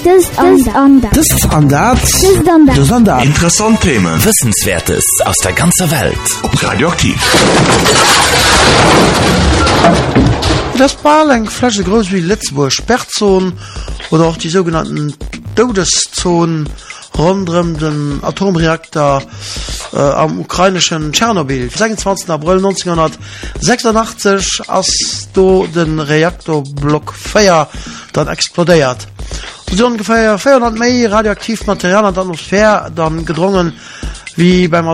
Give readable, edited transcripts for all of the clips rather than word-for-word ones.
Interessante Themen, Wissenswertes aus der ganzen Welt. Ob Radioaktiv. Das Barlang Fläche groß wie Lützburg Sperrzonen oder auch die sogenannten Todeszonen rund um den Atomreaktor am ukrainischen Tschernobyl. 26. April 1986 als den Reaktorblock 4 dann explodiert. So ungefähr 400 mehr Radioaktivmaterial in der Atmosphäre dann gedrungen wie beim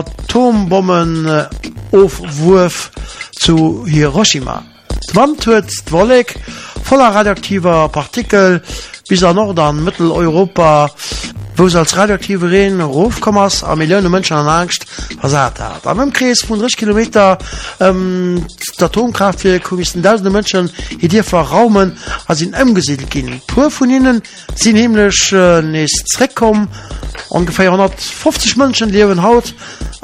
Atombombenaufwurf zu Hiroshima. Die Wand wird wollig voller radioaktiver Partikel bis an Norden Mitteleuropa, wo es als radioaktive Rehen raufkommt, an Millionen Menschen an Angst versagt hat. Am Umkreis von 30 Kilometer das Atomkraftwerk müssen tausende Menschen hier verraumen, als sie umgesiedelt gehen. Pur von ihnen sind nämlich nicht zurückgekommen. Ungefähr 150 Menschen leben heute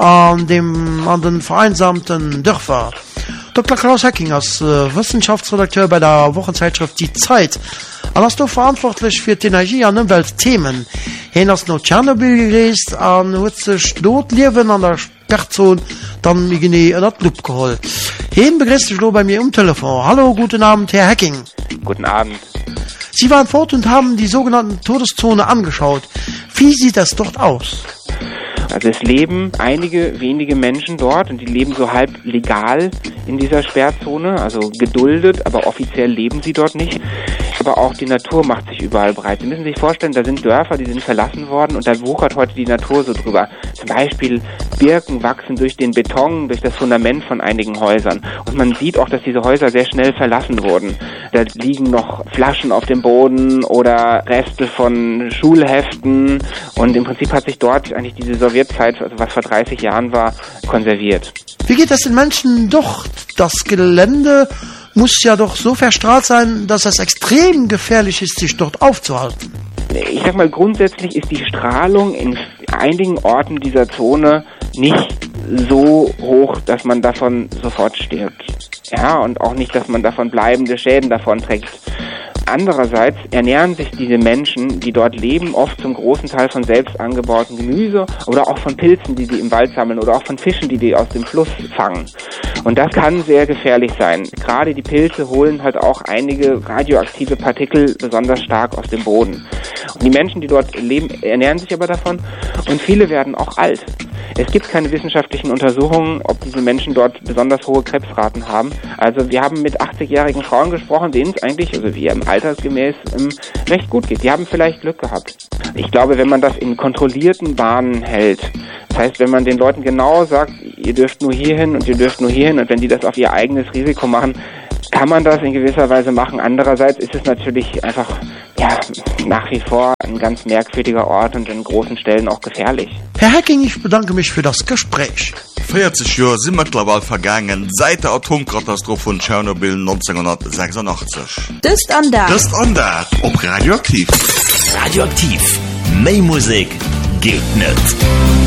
an den vereinsamten Dörfern. Dr. Klaus Hecking als Wissenschaftsredakteur bei der Wochenzeitschrift Die Zeit. Und hast du verantwortlich für die Energie- und Umweltthemen. Hier hast du noch Tschernobyl gereist und hat sich dort leben an der Sperrzone dann irgendwie in das Loop geholt. Hier begrüßt dich bei mir am Telefon. Hallo, guten Abend, Herr Hecking. Guten Abend. Sie waren fort und haben die sogenannten Todeszone angeschaut. Wie sieht das dort aus? Also es leben einige wenige Menschen dort und die leben so halb legal in dieser Sperrzone, also geduldet, aber offiziell leben sie dort nicht. Aber auch die Natur macht sich überall breit. Sie müssen sich vorstellen, da sind Dörfer, die sind verlassen worden und da wuchert heute die Natur so drüber. Zum Beispiel Birken wachsen durch den Beton, durch das Fundament von einigen Häusern. Und man sieht auch, dass diese Häuser sehr schnell verlassen wurden. Da liegen noch Flaschen auf dem Boden oder Reste von Schulheften und im Prinzip hat sich dort eigentlich diese Sowjetzeit, also was vor 30 Jahren war, konserviert. Wie geht das den Menschen doch? Das Gelände muss ja doch so verstrahlt sein, dass es extrem gefährlich ist, sich dort aufzuhalten. Ich sag mal, grundsätzlich ist die Strahlung in einigen Orten dieser Zone nicht so hoch, dass man davon sofort stirbt. Ja, und auch nicht, dass man davon bleibende Schäden davon trägt. Andererseits ernähren sich diese Menschen, die dort leben, oft zum großen Teil von selbst angebautem Gemüse oder auch von Pilzen, die sie im Wald sammeln oder auch von Fischen, die aus dem Fluss fangen. Und das kann sehr gefährlich sein. Gerade die Pilze holen halt auch einige radioaktive Partikel besonders stark aus dem Boden. Und die Menschen, die dort leben, ernähren sich aber davon und viele werden auch alt. Es gibt keine wissenschaftlichen Untersuchungen, ob diese Menschen dort besonders hohe Krebsraten haben. Also wir haben mit 80-jährigen Frauen gesprochen, denen es eigentlich, also wie im altersgemäß, recht gut geht. Die haben vielleicht Glück gehabt. Ich glaube, wenn man das in kontrollierten Bahnen hält, das heißt, wenn man den Leuten genau sagt, ihr dürft nur hierhin und ihr dürft nur hierhin und wenn die das auf ihr eigenes Risiko machen, kann man das in gewisser Weise machen. Andererseits ist es natürlich einfach nach wie vor ein ganz merkwürdiger Ort und in großen Stellen auch gefährlich. Herr Hecking, ich bedanke mich für das Gespräch. 40 Jahre sind mittlerweile vergangen seit der Atomkatastrophe von Tschernobyl 1986. Das ist anders. Ob Radioaktiv. Radioaktiv. Mehr Musik gilt nicht.